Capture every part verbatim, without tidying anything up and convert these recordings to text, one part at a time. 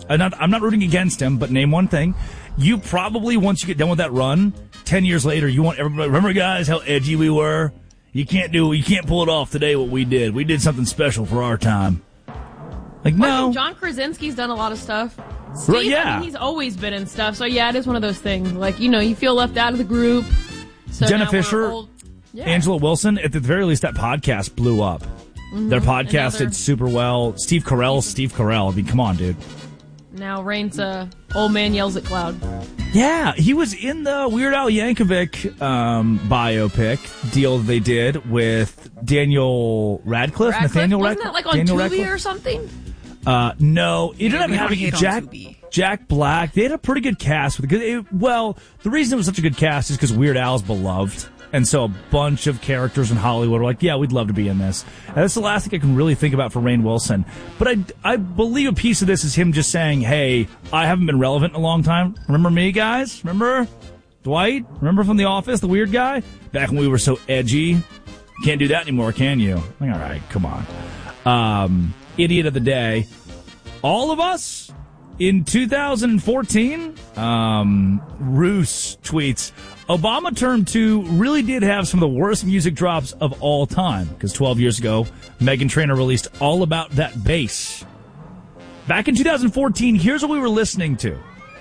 I'm not, I'm not rooting against him, but name one thing. You probably, once you get done with that run, ten years later, you want everybody, remember guys how edgy we were? You can't do, you can't pull it off today what we did. We did something special for our time. Like, no. I think John Krasinski's done a lot of stuff. Steve, Right, yeah. I mean, he's always been in stuff. So, yeah, it is one of those things. Like, you know, you feel left out of the group. So Jenna now we're Fisher, old. Yeah. Angela Wilson, at the very least, that podcast blew up. Mm-hmm. Their podcast Another- did super well. Steve Carell, Steve Carell. I mean, come on, dude. Now Rain's uh, Old Man Yells at Cloud. Yeah, he was in the Weird Al Yankovic um, biopic deal they did with Daniel Radcliffe. Radcliffe? Nathaniel Wasn't Radcliffe? that like on Daniel Tubi Radcliffe? or something? Uh, no, it ended up we having hate on Jack Tubi. Jack Black. They had a pretty good cast with it. Well, the reason it was such a good cast is because Weird Al's beloved, and so a bunch of characters in Hollywood were like, "Yeah, we'd love to be in this." And that's the last thing I can really think about for Rainn Wilson. But I, I believe a piece of this is him just saying, "Hey, I haven't been relevant in a long time. Remember me, guys? Remember Dwight? Remember from The Office, the weird guy back when we were so edgy? Can't do that anymore, can you?" Like, all right, come on. Um, idiot of the day. All of us in two thousand fourteen, um, Roos tweets, Obama Term two really did have some of the worst music drops of all time, because twelve years ago, Meghan Trainor released All About That Bass. Back in two thousand fourteen, here's what we were listening to.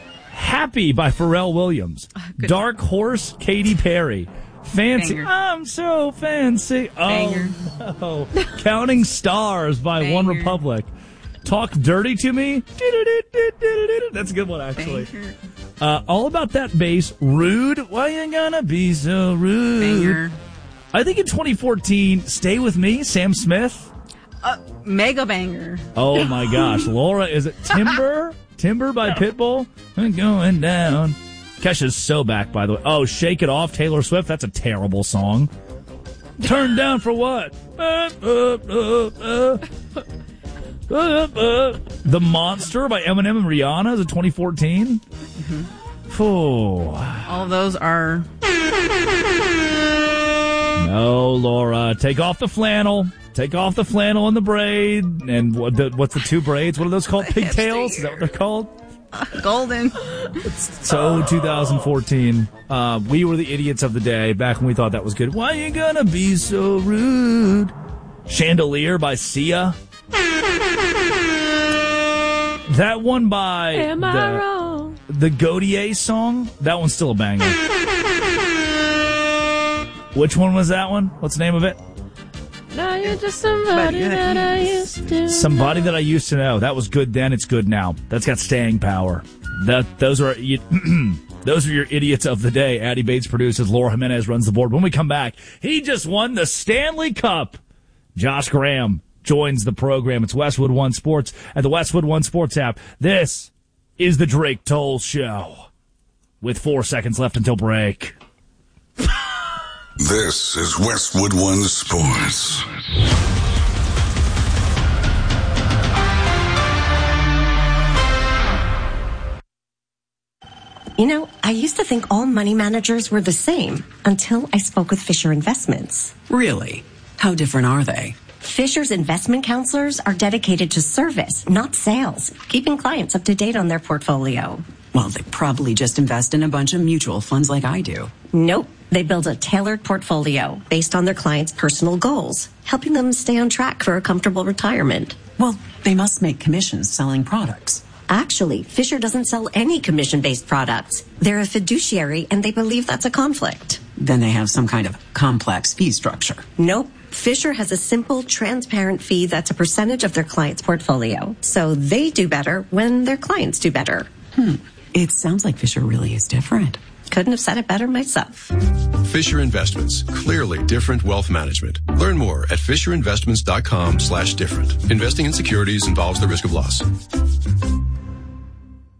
Happy by Pharrell Williams. Good. Dark Horse, Katy Perry. Fancy. Banger. I'm so fancy. Banger. Oh, no. Counting Stars by Banger. One Republic. Talk Dirty to Me. That's a good one, actually. Uh, All About That Bass. Rude. Why you gonna be so rude? Banger. I think in twenty fourteen, Stay With Me, Sam Smith. Uh, mega banger. Oh my gosh. Laura, is it Timber? Timber by Pitbull? I'm going down. Kesha's so back, by the way. Oh, Shake It Off, Taylor Swift. That's a terrible song. Turned down for what? Uh, uh, uh, uh. Uh, uh. The Monster by Eminem and Rihanna is it twenty fourteen? Mm-hmm. Oh. All of those are... No, Laura. Take off the flannel. Take off the flannel and the braid. And what the, what's the two braids? What are those called? Pigtails? Is that what they're called? Golden. So two thousand fourteen, uh, we were the idiots of the day back when we thought that was good. Why you gonna be so rude? Chandelier by Sia. That one by Am the, I wrong? the Gaudier song. That one's still a banger. Which one was that one? What's the name of it? Now you're just somebody that I used to Somebody that I used to know. That was good then. It's good now. That's got staying power. That those are those are your idiots of the day. Addie Bates produces. Laura Jimenez runs the board. When we come back, he just won the Stanley Cup. Josh Graham joins the program. It's Westwood One Sports at the Westwood One Sports app. This is the Drake Toll Show. With four seconds left until break. This is Westwood One Sports. You know, I used to think all money managers were the same until I spoke with Fisher Investments. Really? How different are they? Fisher's investment counselors are dedicated to service, not sales, keeping clients up to date on their portfolio. Well, they probably just invest in a bunch of mutual funds like I do. Nope. They build a tailored portfolio based on their clients' personal goals, helping them stay on track for a comfortable retirement. Well, they must make commissions selling products. Actually, Fisher doesn't sell any commission-based products. They're a fiduciary, and they believe that's a conflict. Then they have some kind of complex fee structure. Nope. Fisher has a simple, transparent fee that's a percentage of their client's portfolio. So they do better when their clients do better. Hmm. It sounds like Fisher really is different. Couldn't have said it better myself. Fisher Investments. Clearly different wealth management. Learn more at fisherinvestments.com slash different. Investing in securities involves the risk of loss.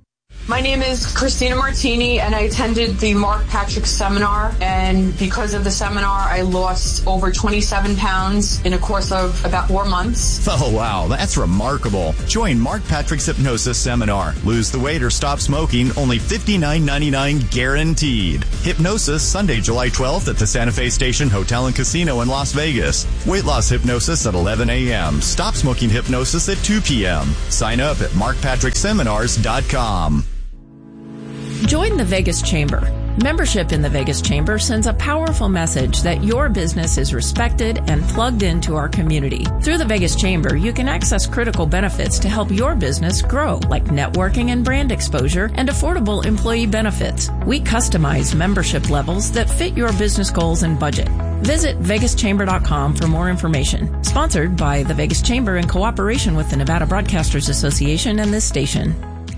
My name is Christina Martini, and I attended the Mark Patrick seminar, and because of the seminar, I lost over twenty-seven pounds in a course of about four months. Oh, wow, that's remarkable. Join Mark Patrick's Hypnosis Seminar. Lose the weight or stop smoking, only fifty-nine ninety-nine guaranteed. Hypnosis, Sunday, July twelfth at the Santa Fe Station Hotel and Casino in Las Vegas. Weight loss hypnosis at eleven a.m. Stop smoking hypnosis at two p.m. Sign up at mark patrick seminars dot com. Join the Vegas Chamber. Membership in the Vegas Chamber sends a powerful message that your business is respected and plugged into our community. Through the Vegas Chamber, you can access critical benefits to help your business grow, like networking and brand exposure and affordable employee benefits. We customize membership levels that fit your business goals and budget. Visit vegas chamber dot com for more information. Sponsored by the Vegas Chamber in cooperation with the Nevada Broadcasters Association and this station.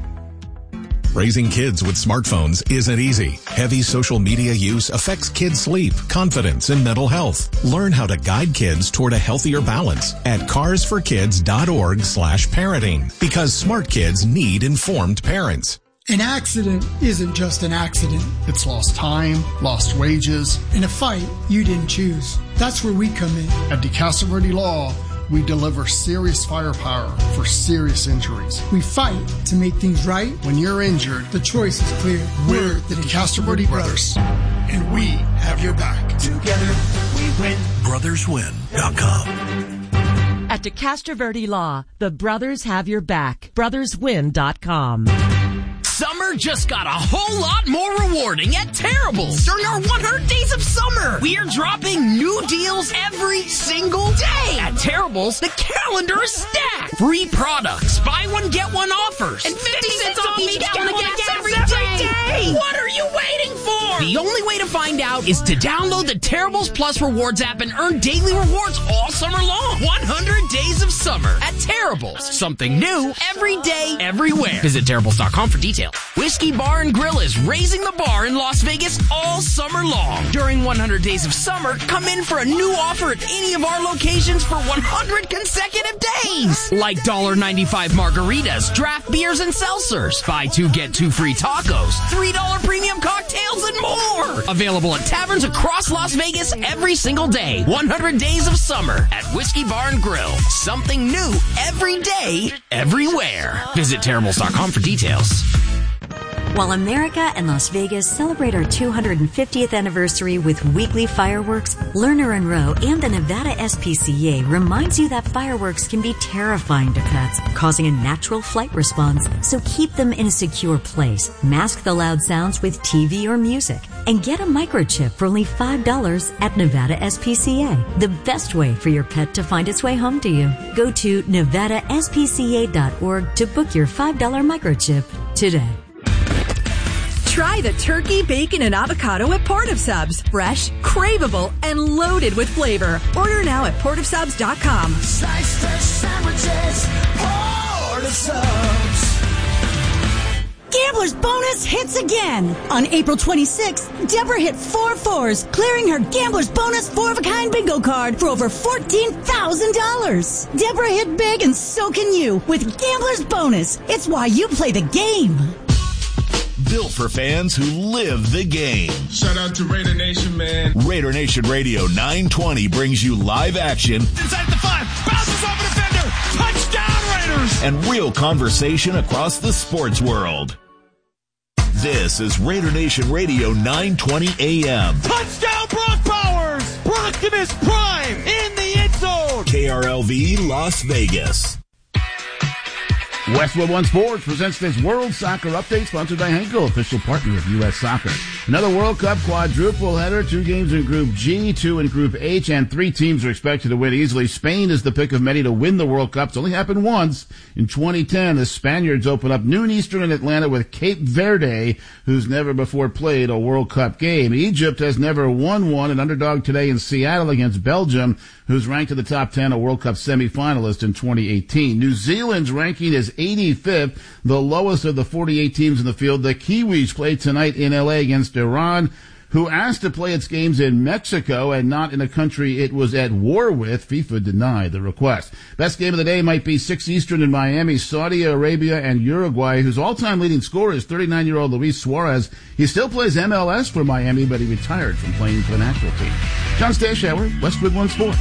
Raising kids with smartphones isn't easy. Heavy social media use affects kids' sleep, confidence, and mental health. Learn how to guide kids toward a healthier balance at cars for kids dot org slash parenting, because smart kids need informed parents. An accident isn't just an accident. It's lost time, lost wages, and a fight you didn't choose. That's where we come in. At DeCastro Verde Law, we deliver serious firepower for serious injuries. We fight to make things right. When you're injured, the choice is clear. We're the DeCastro Verde Brothers, and we have your back. Together, we win. brothers win dot com. At DeCastro Verde Law, the brothers have your back. brothers win dot com. Summer just got a whole lot more rewarding at Terrible's during our one hundred days of summer. We are dropping new deals every single day. At Terrible's, the calendar is stacked. Free products, buy one, get one offers, and fifty cents off each gallon of gas every day. What are you waiting for? The only way to find out is to download the Terrible's Plus Rewards app and earn daily rewards all summer long. one hundred days of summer at Terrible's. Something new every day, everywhere. Visit terribles dot com for details. Whiskey Bar and Grill is raising the bar in Las Vegas all summer long. During one hundred days of summer, come in for a new offer at any of our locations for one hundred consecutive days. Like one dollar ninety-five margaritas, draft beers, and seltzers. Buy two, get two free tacos, three dollar premium cocktails, and more. Available at taverns across Las Vegas every single day. one hundred days of summer at Whiskey Bar and Grill. Something new every day, everywhere. Visit terribles dot com for details. While America and Las Vegas celebrate our two hundred fiftieth anniversary with weekly fireworks, Lerner and Rowe and the Nevada S P C A reminds you that fireworks can be terrifying to pets, causing a natural flight response. So keep them in a secure place. Mask the loud sounds with T V or music. And get a microchip for only five dollars at Nevada S P C A. The best way for your pet to find its way home to you. Go to nevada s p c a dot org to book your five dollar microchip today. Try the turkey, bacon, and avocado at Port of Subs. Fresh, craveable, and loaded with flavor. Order now at port of subs dot com. Slice fresh sandwiches, Port of Subs. Gambler's Bonus hits again. On April twenty-sixth, Deborah hit four fours, clearing her Gambler's Bonus four-of-a-kind bingo card for over fourteen thousand dollars. Deborah hit big, and so can you with Gambler's Bonus. It's why you play the game. Built for fans who live the game. Shout out to Raider Nation, man. Raider Nation Radio nine twenty brings you live action. Inside the five, bounces off a defender, touchdown Raiders! And real conversation across the sports world. This is Raider Nation Radio nine twenty A M. Touchdown Brock Bowers! Brocktimus Prime in the end zone! K R L V Las Vegas. Westwood One Sports presents this World Soccer Update, sponsored by Henkel, official partner of U S Soccer. Another World Cup quadruple header, two games in Group G, two in Group H, and three teams are expected to win easily. Spain is the pick of many to win the World Cup. It's only happened once. In twenty ten, the Spaniards open up noon Eastern in Atlanta with Cape Verde, who's never before played a World Cup game. Egypt has never won one, an underdog today in Seattle against Belgium, who's ranked in the top ten, a World Cup semifinalist in twenty eighteen. New Zealand's ranking is eighty-fifth, the lowest of the forty-eight teams in the field. The Kiwis play tonight in L A against Iran. who asked to play its games in Mexico and not in a country it was at war with. FIFA denied the request. Best game of the day might be six Eastern in Miami, Saudi Arabia and Uruguay, whose all-time leading scorer is thirty-nine-year-old Luis Suarez. He still plays M L S for Miami, but he retired from playing for the national team. John Stashauer, Westwood One Sports.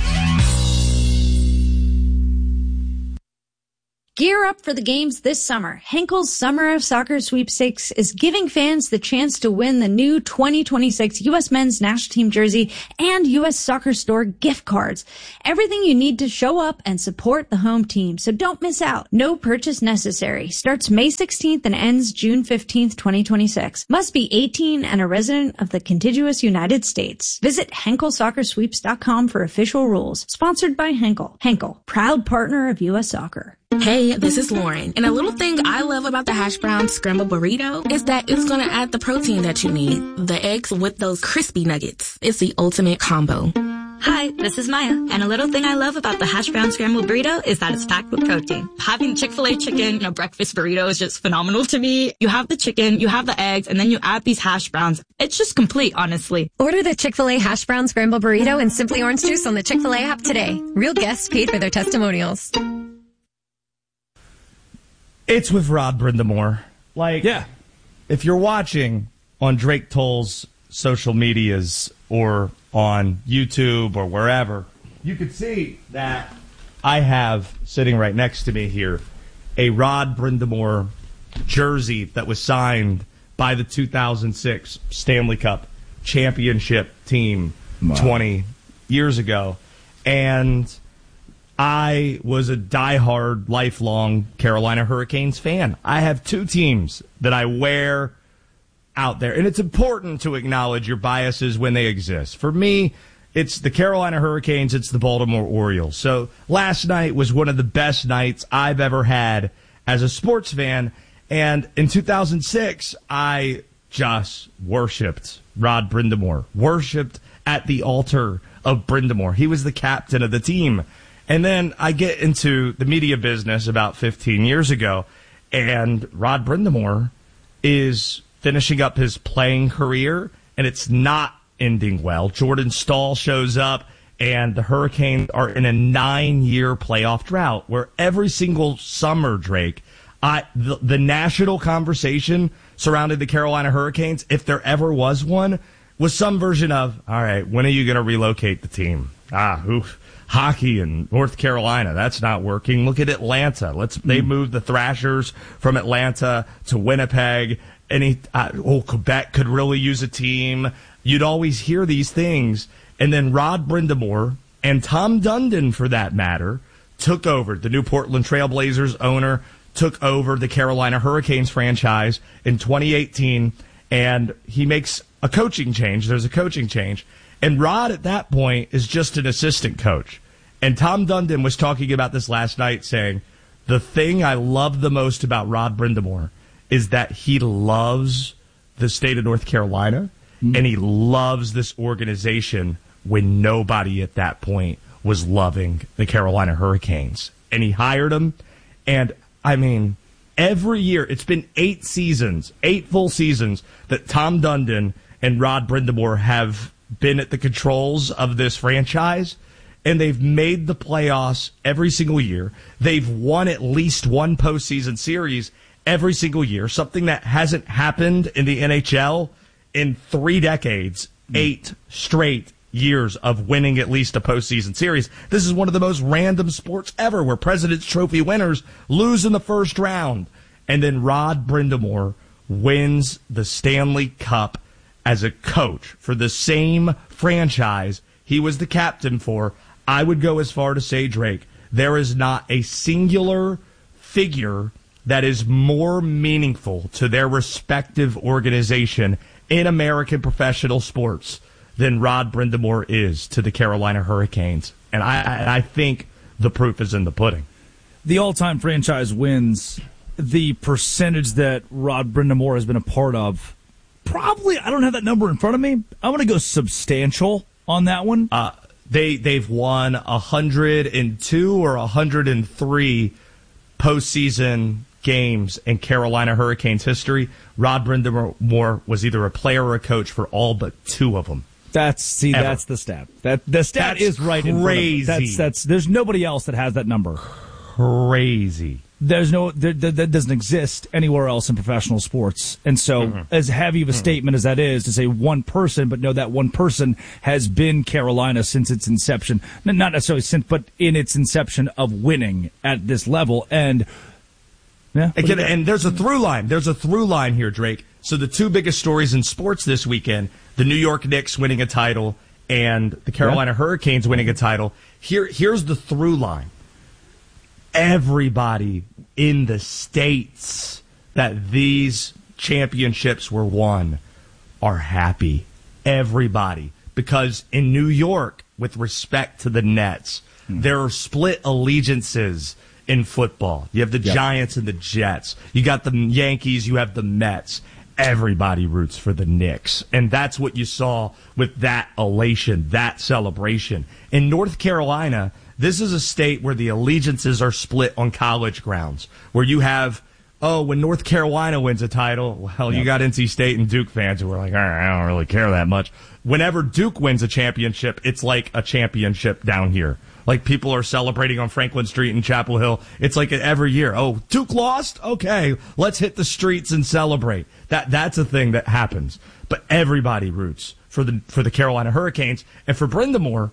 Gear up for the games this summer. Henkel's Summer of Soccer Sweepstakes is giving fans the chance to win the new twenty twenty-six U S Men's National Team jersey and U S Soccer Store gift cards. Everything you need to show up and support the home team, so don't miss out. No purchase necessary. Starts May sixteenth and ends June fifteenth, twenty twenty-six. Must be eighteen and a resident of the contiguous United States. Visit Henkel Soccer Sweeps dot com for official rules. Sponsored by Henkel. Henkel, proud partner of U S Soccer. Hey, this is Lauren. And a little thing I love about the hash brown scrambled burrito is that it's going to add the protein that you need. The eggs with those crispy nuggets. It's the ultimate combo. Hi, this is Maya. And a little thing I love about the hash brown scrambled burrito is that it's packed with protein. Having Chick-fil-A chicken in a breakfast burrito is just phenomenal to me. You have the chicken, you have the eggs, and then you add these hash browns. It's just complete, honestly. Order the Chick-fil-A hash brown scrambled burrito and Simply Orange Juice on the Chick-fil-A app today. Real guests paid for their testimonials. It's with Rod Brindamore. Like, yeah. If you're watching on Drake Toll's social medias or on YouTube or wherever, you could see that I have sitting right next to me here a Rod Brindamore jersey that was signed by the two thousand six Stanley Cup championship team wow. twenty years ago. And I was a diehard, lifelong Carolina Hurricanes fan. I have two teams that I wear out there, and it's important to acknowledge your biases when they exist. For me, it's the Carolina Hurricanes, it's the Baltimore Orioles. So last night was one of the best nights I've ever had as a sports fan, and in two thousand six, I just worshipped Rod Brindamore, worshipped at the altar of Brindamore. He was the captain of the team. And then I get into the media business about fifteen years ago, and Rod Brindamore is finishing up his playing career, and it's not ending well. Jordan Staal shows up, and the Hurricanes are in a nine-year playoff drought where every single summer, Drake, I, the, the national conversation surrounding the Carolina Hurricanes, if there ever was one, was some version of, all right, when are you going to relocate the team? Ah, oof. Hockey in North Carolina, that's not working. Look at Atlanta. Let's they moved the Thrashers from Atlanta to Winnipeg. Any uh, oh, Quebec could really use a team. You'd always hear these things, and then Rod Brindamore and Tom Dundon, for that matter, took over. The new Portland Trailblazers owner took over the Carolina Hurricanes franchise in twenty eighteen, and he makes a coaching change. There's a coaching change. And Rod, at that point, is just an assistant coach. And Tom Dundon was talking about this last night, saying, the thing I love the most about Rod Brindamore is that he loves the state of North Carolina, mm-hmm. and he loves this organization when nobody at that point was loving the Carolina Hurricanes. And he hired them, and, I mean, every year, it's been eight seasons, eight full seasons, that Tom Dundon and Rod Brindamore have been at the controls of this franchise, and they've made the playoffs every single year. They've won at least one postseason series every single year, something that hasn't happened in the N H L in three decades, eight straight years of winning at least a postseason series. This is one of the most random sports ever, where President's Trophy winners lose in the first round. And then Rod Brindamore wins the Stanley Cup as a coach for the same franchise he was the captain for. I would go as far to say, Drake, there is not a singular figure that is more meaningful to their respective organization in American professional sports than Rod Brindamore is to the Carolina Hurricanes. And I, I think the proof is in the pudding. The all-time franchise wins, the percentage that Rod Brindamore has been a part of, probably, I don't have that number in front of me. I'm going to go substantial on that one. Uh, they, they've won one hundred two or one hundred three postseason games in Carolina Hurricanes history, Rod Brind'Amour was either a player or a coach for all but two of them. That's see, Ever. that's the stat. That the stat That's is right. crazy. In front of it. That's that's. There's nobody else that has that number. Crazy. There's no that that doesn't exist anywhere else in professional sports. And so, mm-hmm. as heavy of a mm-hmm. statement as that is to say one person, but no, that one person has been Carolina since its inception. Not necessarily since, but in its inception of winning at this level. And yeah, Again, and there's a through line. There's a through line here, Drake. So the two biggest stories in sports this weekend: the New York Knicks winning a title and the Carolina yeah. Hurricanes winning a title. Here, here's the through line. Everybody in the states that these championships were won are happy. Everybody. Because in New York, with respect to the Nets, mm. there are split allegiances in football. You have the yep. Giants and the Jets. You got the Yankees, you have the Mets. Everybody roots for the Knicks. And that's what you saw with that elation, that celebration. In North Carolina, this is a state where the allegiances are split on college grounds, where you have, oh, when North Carolina wins a title, well, yep. you got N C State and Duke fans who are like, all right, I don't really care that much. Whenever Duke wins a championship, it's like a championship down here. Like people are celebrating on Franklin Street in Chapel Hill. It's like every year. Oh, Duke lost? Okay, let's hit the streets and celebrate. That that's a thing that happens. But everybody roots for the for the Carolina Hurricanes. And for Brind'Amour,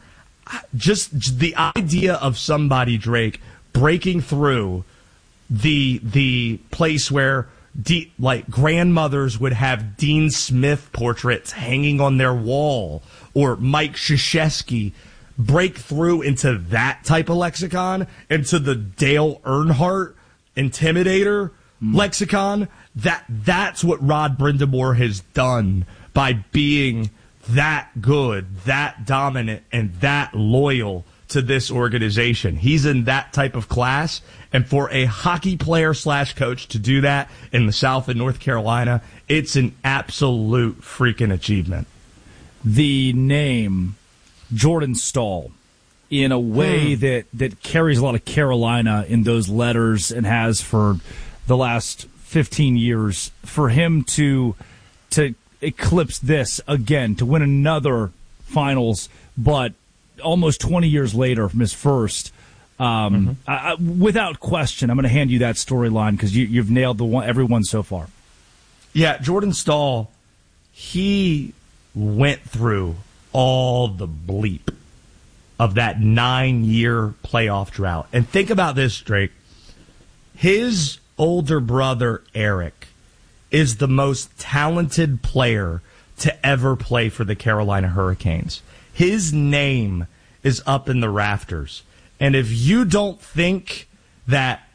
just the idea of somebody, Drake, breaking through the the place where de- like grandmothers would have Dean Smith portraits hanging on their wall, or Mike Krzyzewski, break through into that type of lexicon, into the Dale Earnhardt Intimidator mm. lexicon. That that's what Rod Brind'Amour has done by being that good, that dominant, and that loyal to this organization. He's in that type of class, and for a hockey player slash coach to do that in the South and North Carolina, it's an absolute freaking achievement. The name Jordan Staal, in a way hmm. that, that carries a lot of Carolina in those letters and has for the last fifteen years, for him to to eclipse this again, to win another finals, but almost twenty years later from his first, um, mm-hmm. I, without question, I'm going to hand you that storyline because you, you've nailed the one, everyone so far. Yeah, Jordan Staal, he went through all the bleep of that nine-year playoff drought. And think about this, Drake. His older brother, Eric, is the most talented player to ever play for the Carolina Hurricanes. His name is up in the rafters. And if you don't think that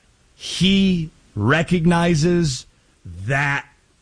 he recognizes that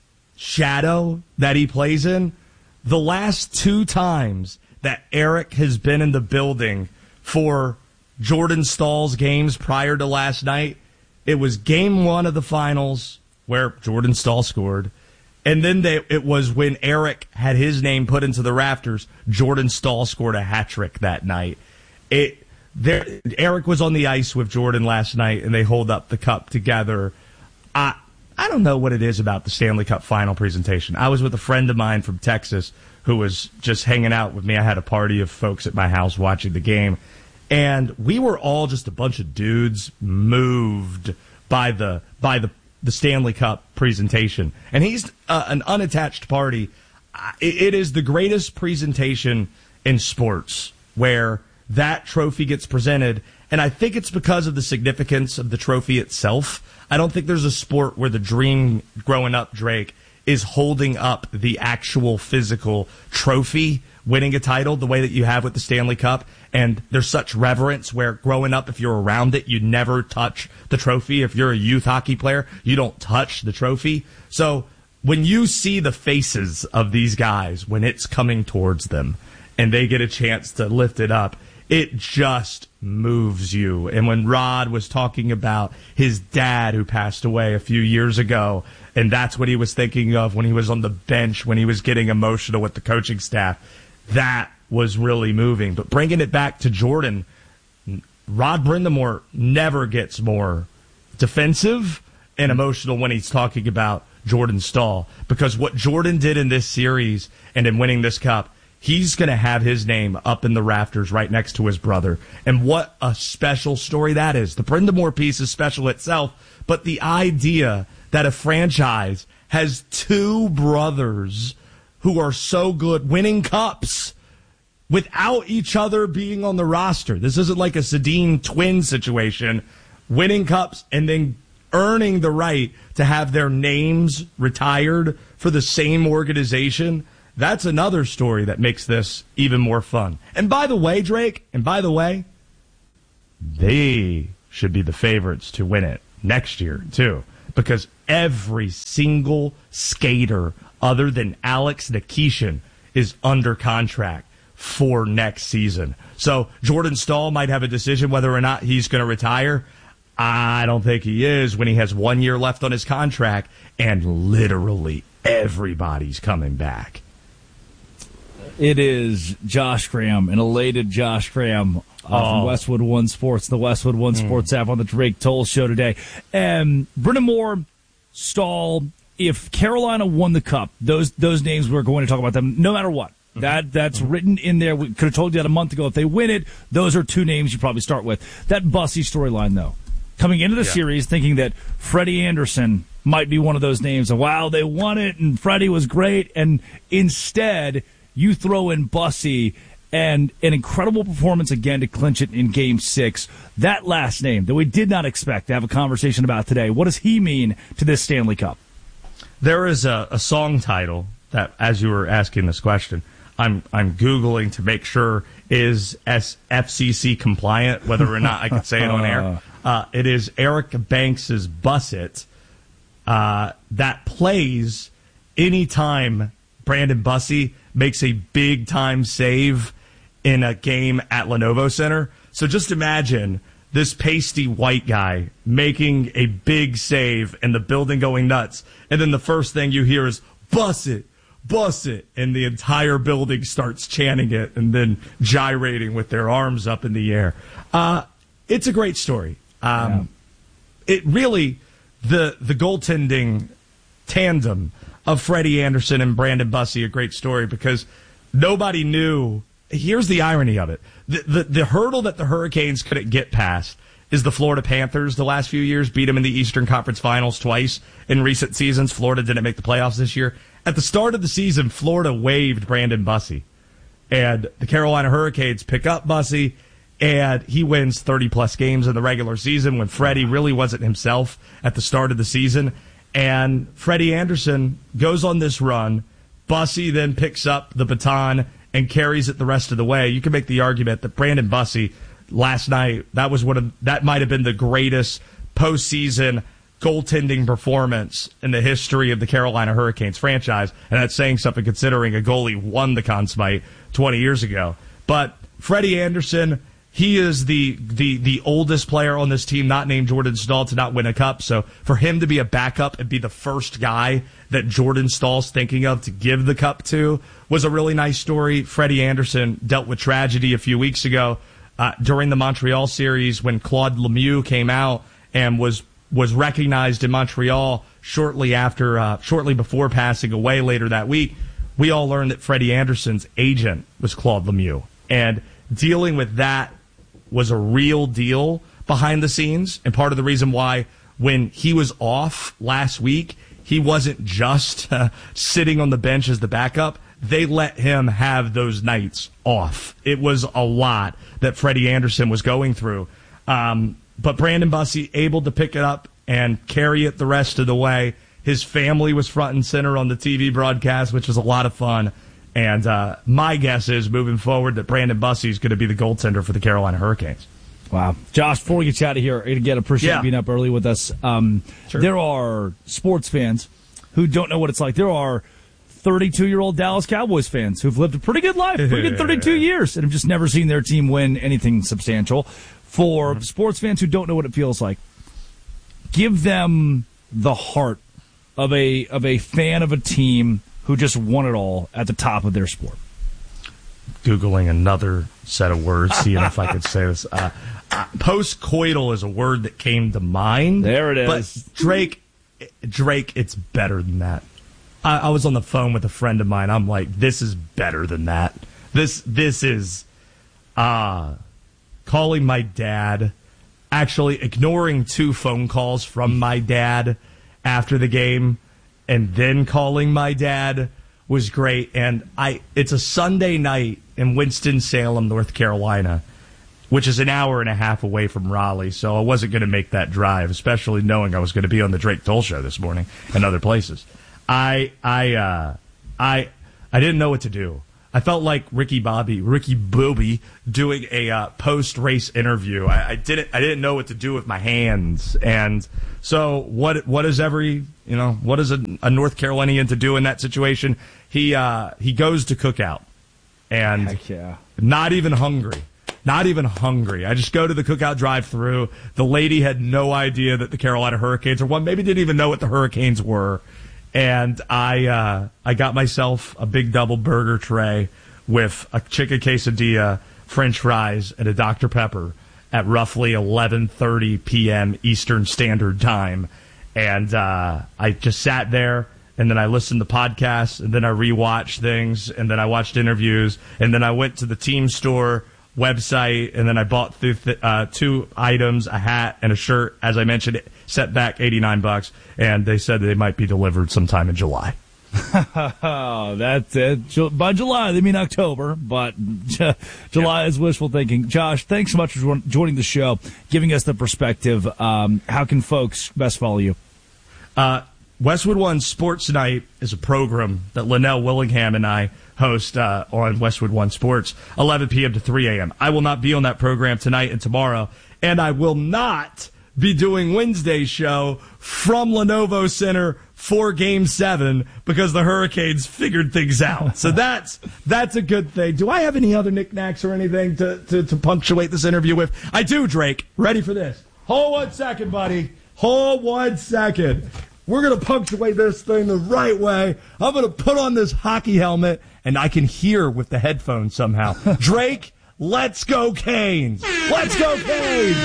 shadow that he plays in, the last two times that Eric has been in the building for Jordan Staal's games prior to last night, it was game one of the finals where Jordan Staal scored. And then they, it was when Eric had his name put into the rafters, Jordan Staal scored a hat trick that night. It there, Eric was on the ice with Jordan last night, and they hold up the cup together. I I don't know what it is about the Stanley Cup final presentation. I was with a friend of mine from Texas who was just hanging out with me. I had a party of folks at my house watching the game, and we were all just a bunch of dudes moved by the by the the Stanley Cup presentation. And he's uh, an unattached party. It, it is the greatest presentation in sports where that trophy gets presented. And I think it's because of the significance of the trophy itself. I don't think there's a sport where the dream growing up, Drake, is holding up the actual physical trophy, winning a title the way that you have with the Stanley Cup. And there's such reverence where growing up, if you're around it, you never touch the trophy. If you're a youth hockey player, you don't touch the trophy. So when you see the faces of these guys, when it's coming towards them and they get a chance to lift it up, it just moves you. And when Rod was talking about his dad who passed away a few years ago, and that's what he was thinking of when he was on the bench, when he was getting emotional with the coaching staff, that was really moving. But bringing it back to Jordan, Rod Brind'Amour never gets more defensive and emotional when he's talking about Jordan Staal, because what Jordan did in this series and in winning this cup, he's going to have his name up in the rafters right next to his brother. And what a special story that is. The Brind'Amour piece is special itself, but the idea that a franchise has two brothers who are so good winning cups without each other being on the roster. This isn't like a Sedin twin situation. Winning cups and then earning the right to have their names retired for the same organization. That's another story that makes this even more fun. And by the way, Drake, and by the way, they should be the favorites to win it next year, too, because every single skater other than Alex Nikishin is under contract for next season. So Jordan Staal might have a decision whether or not he's going to retire. I don't think he is when he has one year left on his contract, and literally everybody's coming back. It is Josh Graham, an elated Josh Graham uh, oh. from Westwood One Sports, the Westwood One mm. Sports app on the Drake Toll Show today. And Brind'Amour, Staal, if Carolina won the cup, those those names we're going to talk about them no matter what. Mm-hmm. That That's mm-hmm. written in there. We could have told you that a month ago. If they win it, those are two names you probably start with. That Bussy storyline, though. Coming into the yeah. series thinking that Freddie Anderson might be one of those names. And, wow, they won it, and Freddie was great. And instead, you throw in Bussy and an incredible performance again to clinch it in Game six. That last name that we did not expect to have a conversation about today, what does he mean to this Stanley Cup? There is a, a song title that, as you were asking this question, I'm I'm Googling to make sure is F C C compliant, whether or not I can say it on air. Uh, it is Eric Banks's Buss It uh, that plays anytime Brandon Bussy makes a big-time save in a game at Lenovo Center. So just imagine this pasty white guy making a big save and the building going nuts. And then the first thing you hear is, Buss It, Buss It. And the entire building starts chanting it and then gyrating with their arms up in the air. Uh, it's a great story. Um, yeah. It really, the the goaltending tandem of Freddie Anderson and Brandon Bussy, a great story because nobody knew. Here's the irony of it. The, the, the hurdle that the Hurricanes couldn't get past is the Florida Panthers the last few years, beat them in the Eastern Conference Finals twice in recent seasons. Florida didn't make the playoffs this year. At the start of the season, Florida waived Brandon Bussy. And the Carolina Hurricanes pick up Bussy, and he wins thirty-plus games in the regular season when Freddie really wasn't himself at the start of the season. And Freddie Anderson goes on this run. Bussy then picks up the baton and carries it the rest of the way. You can make the argument that Brandon Bussy last night, that was one of that might have been the greatest postseason goaltending performance in the history of the Carolina Hurricanes franchise. And that's saying something considering a goalie won the Conn Smythe twenty years ago. But Freddie Anderson, he is the, the the oldest player on this team, not named Jordan Staal, to not win a cup. So for him to be a backup and be the first guy that Jordan Stahl's thinking of to give the cup to was a really nice story. Freddie Anderson dealt with tragedy a few weeks ago uh, during the Montreal series when Claude Lemieux came out and was was recognized in Montreal shortly after, uh, shortly before passing away later that week. We all learned that Freddie Anderson's agent was Claude Lemieux, and dealing with that was a real deal behind the scenes, and part of the reason why when he was off last week, he wasn't just uh, sitting on the bench as the backup. They let him have those nights off. It was a lot that Freddie Anderson was going through. Um, but Brandon Bussy able to pick it up and carry it the rest of the way. His family was front and center on the T V broadcast, which was a lot of fun. And uh, my guess is, moving forward, that Brandon Bussy is going to be the goaltender for the Carolina Hurricanes. Wow. Josh, before we get you out of here, again, appreciate yeah. you being up early with us. Um, sure. There are sports fans who don't know what it's like. There are thirty-two-year-old Dallas Cowboys fans who've lived a pretty good life, pretty good thirty-two years, and have just never seen their team win anything substantial. For mm-hmm. sports fans who don't know what it feels like, give them the heart of a of a fan of a team who just won it all at the top of their sport. Googling another set of words, seeing if I could say this. Uh, uh, Postcoital is a word that came to mind. There it is. But, Drake, Drake, it's better than that. I, I was on the phone with a friend of mine. I'm like, this is better than that. This this is uh, calling my dad, actually ignoring two phone calls from my dad after the game, and then calling my dad was great. And I it's a Sunday night in Winston-Salem, North Carolina, which is an hour and a half away from Raleigh, so I wasn't going to make that drive, especially knowing I was going to be on the Drake Toll Show this morning and other places. I I uh, I I didn't know what to do. I felt like Ricky Bobby, Ricky Bobby, doing a uh, post-race interview. I, I didn't I didn't know what to do with my hands, and so what what is every you know what is a, a North Carolinian to do in that situation? He uh, he goes to Cookout, and Heck yeah. not even hungry. Not even hungry. I just go to the Cookout drive-thru. The lady had no idea that the Carolina Hurricanes were one. Maybe didn't even know what the Hurricanes were. And I uh, I got myself a big double burger tray with a chicken quesadilla, French fries, and a Doctor Pepper at roughly eleven thirty p.m. Eastern Standard Time. And uh, I just sat there, and then I listened to podcasts, and then I rewatched things, and then I watched interviews, and then I went to the team store website, and then I bought th- th- uh, two items, a hat and a shirt. As I mentioned, set back eighty-nine bucks, and they said they might be delivered sometime in July. That's it. Ju- By July, they mean October, but J- July yeah. is wishful thinking. Josh, thanks so much for jo- joining the show, giving us the perspective. Um, how can folks best follow you? Uh, Westwood One Sports Night is a program that Linnell Willingham and I host uh, on Westwood One Sports, eleven p.m. to three a.m. I will not be on that program tonight and tomorrow, and I will not be doing Wednesday's show from Lenovo Center for Game seven because the Hurricanes figured things out. So that's that's a good thing. Do I have any other knickknacks or anything to, to, to punctuate this interview with? I do, Drake. Ready for this? Hold one second, buddy. Hold one second. We're going to punctuate this thing the right way. I'm going to put on this hockey helmet, and I can hear with the headphones somehow. Drake, let's go Canes. Let's go Canes.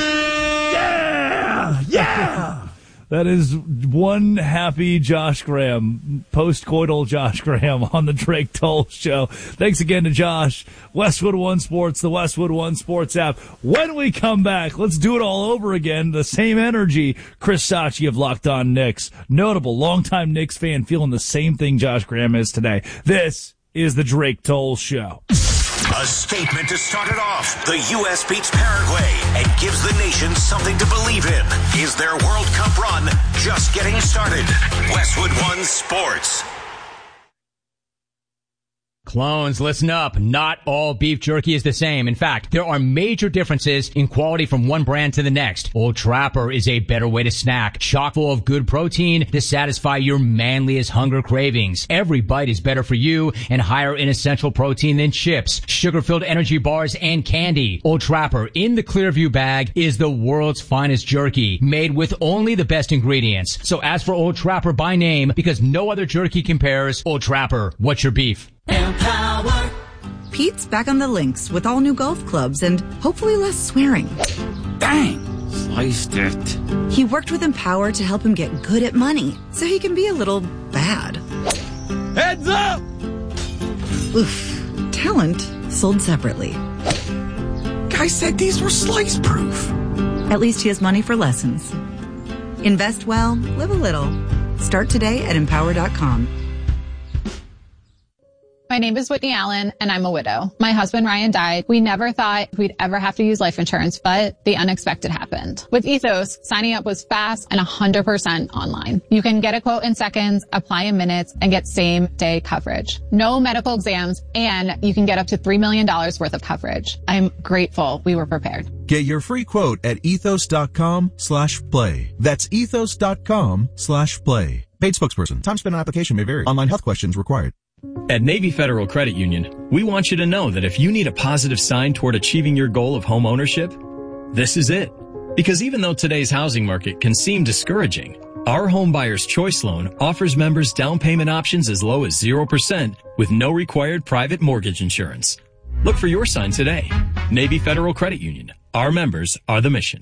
Yeah. Yeah. That is one happy Josh Graham, post-coital Josh Graham on the Drake Toll Show. Thanks again to Josh. Westwood One Sports, the Westwood One Sports app. When we come back, let's do it all over again. The same energy. Chris Sachi of Locked On Knicks. Notable longtime Knicks fan feeling the same thing Josh Graham is today. This is the Drake Toll Show. A statement to start it off. The U S beats Paraguay and gives the nation something to believe in. Is their World Cup run just getting started? Westwood One Sports. Clones, listen up. Not all beef jerky is the same. In fact, there are major differences in quality from one brand to the next. Old Trapper is a better way to snack, chock full of good protein to satisfy your manliest hunger cravings. Every bite is better for you and higher in essential protein than chips, sugar-filled energy bars, and candy. Old Trapper in the Clearview bag is the world's finest jerky, made with only the best ingredients. So ask for Old Trapper by name because no other jerky compares. Old Trapper, what's your beef? Empower. Pete's back on the links with all new golf clubs and hopefully less swearing. Dang, sliced it. He worked with Empower to help him get good at money so he can be a little bad. Heads up! Oof. Talent sold separately. Guy said these were slice proof. At least he has money for lessons. Invest well, live a little. Start today at empower dot com. My name is Whitney Allen, and I'm a widow. My husband, Ryan, died. We never thought we'd ever have to use life insurance, but the unexpected happened. With Ethos, signing up was fast and one hundred percent online. You can get a quote in seconds, apply in minutes, and get same-day coverage. No medical exams, and you can get up to three million dollars worth of coverage. I'm grateful we were prepared. Get your free quote at ethos.com slash play. That's ethos.com slash play. Paid spokesperson. Time spent on application may vary. Online health questions required. At Navy Federal Credit Union, we want you to know that if you need a positive sign toward achieving your goal of home ownership, this is it. Because even though today's housing market can seem discouraging, our Home Buyer's Choice Loan offers members down payment options as low as zero percent with no required private mortgage insurance. Look for your sign today. Navy Federal Credit Union. Our members are the mission.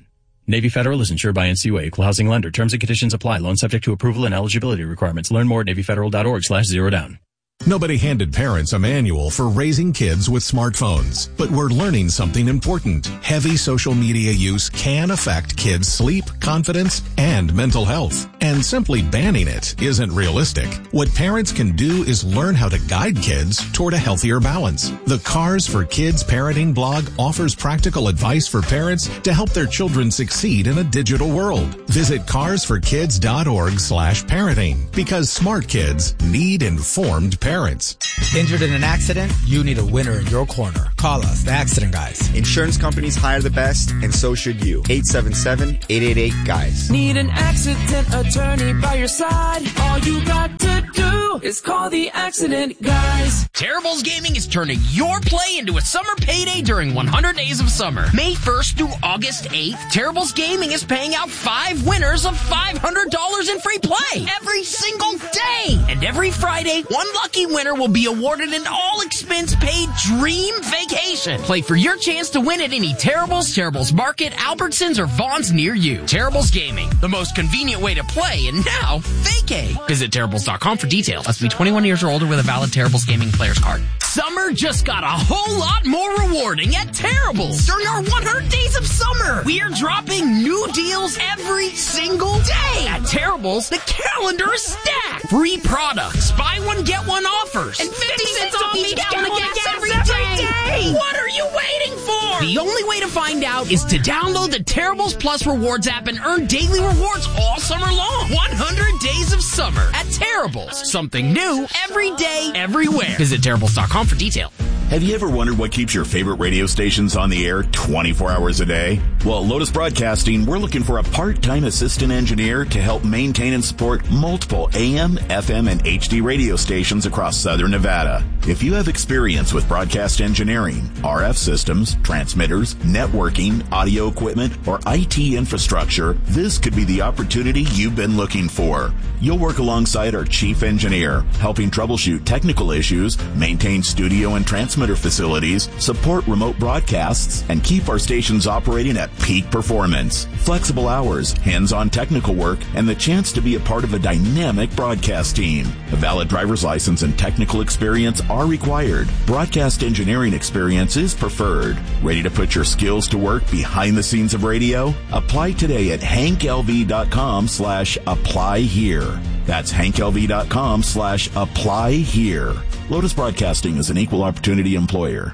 Navy Federal is insured by N C U A, Equal Housing Lender. Terms and conditions apply. Loan subject to approval and eligibility requirements. Learn more at navy federal dot org slash zero down. Nobody handed parents a manual for raising kids with smartphones, but we're learning something important. Heavy social media use can affect kids' sleep, confidence, and mental health. And simply banning it isn't realistic. What parents can do is learn how to guide kids toward a healthier balance. The Cars for Kids parenting blog offers practical advice for parents to help their children succeed in a digital world. Visit cars for kids dot org slash parenting, because smart kids need informed parents. Parents. Injured in an accident? You need a winner in your corner. Call us, the Accident Guys. Insurance companies hire the best, and so should you. eight seven seven, eight eight eight, GUYS. Need an accident attorney by your side? All you got to do is call the Accident Guys. Terribles Gaming is turning your play into a summer payday during one hundred days of summer. May first through August eighth, Terribles Gaming is paying out five winners of five hundred dollars in free play every single day. And every Friday, one lucky winner will be awarded an all-expense-paid dream vacation. Play for your chance to win at any Terribles, Terribles Market, Albertsons, or Vaughn's near you. Terribles Gaming, the most convenient way to play, and now vacay. Visit Terribles dot com for details. Must be twenty-one years or older with a valid Terribles Gaming player's card. Summer just got a whole lot more rewarding at Terribles. During our one hundred days of summer, we are dropping new deals every single day. At Terribles, the calendar is stacked. Free products, buy one, get one offers, and fifty cents off each gallon of gas every day. What are you waiting for? The only way to find out is to download the Terribles Plus Rewards app and earn daily rewards all summer long. one hundred days of summer at Terribles. Something new every day, everywhere. Visit Terribles dot com for details. Have you ever wondered what keeps your favorite radio stations on the air twenty-four hours a day? Well, at Lotus Broadcasting, we're looking for a part-time assistant engineer to help maintain and support multiple A M, F M, and H D radio stations across southern Nevada. If you have experience with broadcast engineering, R F systems, transmitters, networking, audio equipment, or I T infrastructure, this could be the opportunity you've been looking for. You'll work alongside our chief engineer, helping troubleshoot technical issues, maintain studio and transmitter facilities, support remote broadcasts, and keep our stations operating at peak performance. Flexible hours, hands-on technical work, and the chance to be a part of a dynamic broadcast team. A valid driver's license and technical experience are required. Broadcast engineering experience is preferred. Ready to put your skills to work behind the scenes of radio? Apply today at hank l v dot com slash apply here. That's hank l v dot com slash apply here. Lotus Broadcasting is an equal opportunity employer.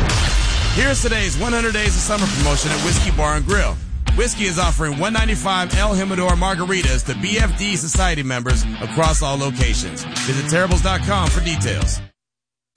Here's today's one hundred Days of Summer promotion at Whiskey Bar and Grill. Whiskey is offering one ninety-five El Jimador margaritas to B F D Society members across all locations. Visit Terribles dot com for details.